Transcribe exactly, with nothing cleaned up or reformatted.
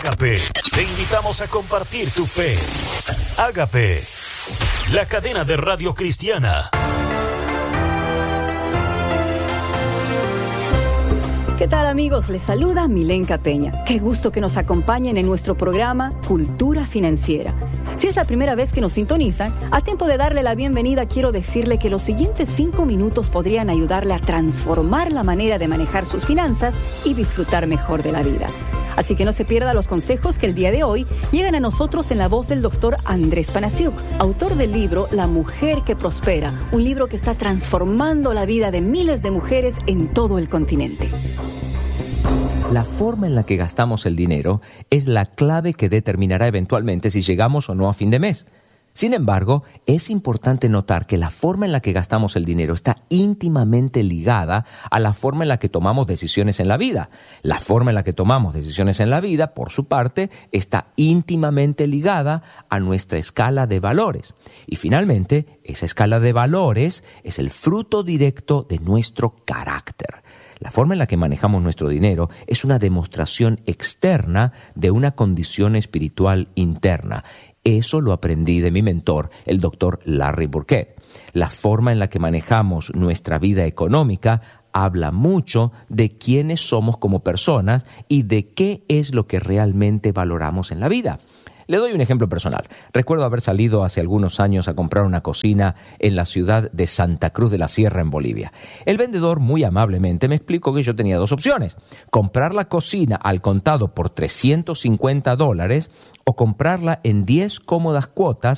Ágape, te invitamos a compartir tu fe. Ágape, la cadena de radio cristiana. ¿Qué tal, amigos? Les saluda Milenka Peña. Qué gusto que nos acompañen en nuestro programa Cultura Financiera. Si es la primera vez que nos sintonizan, a tiempo de darle la bienvenida, quiero decirle que los siguientes cinco minutos podrían ayudarle a transformar la manera de manejar sus finanzas y disfrutar mejor de la vida. Así que no se pierda los consejos que el día de hoy llegan a nosotros en la voz del doctor Andrés Panasiuk, autor del libro La Mujer que Prospera, un libro que está transformando la vida de miles de mujeres en todo el continente. La forma en la que gastamos el dinero es la clave que determinará eventualmente si llegamos o no a fin de mes. Sin embargo, es importante notar que la forma en la que gastamos el dinero está íntimamente ligada a la forma en la que tomamos decisiones en la vida. La forma en la que tomamos decisiones en la vida, por su parte, está íntimamente ligada a nuestra escala de valores. Y finalmente, esa escala de valores es el fruto directo de nuestro carácter. La forma en la que manejamos nuestro dinero es una demostración externa de una condición espiritual interna. Eso lo aprendí de mi mentor, el doctor Larry Burkett. La forma en la que manejamos nuestra vida económica habla mucho de quiénes somos como personas y de qué es lo que realmente valoramos en la vida. Le doy un ejemplo personal. Recuerdo haber salido hace algunos años a comprar una cocina en la ciudad de Santa Cruz de la Sierra, en Bolivia. El vendedor muy amablemente me explicó que yo tenía dos opciones: comprar la cocina al contado por trescientos cincuenta dólares o comprarla en diez cómodas cuotas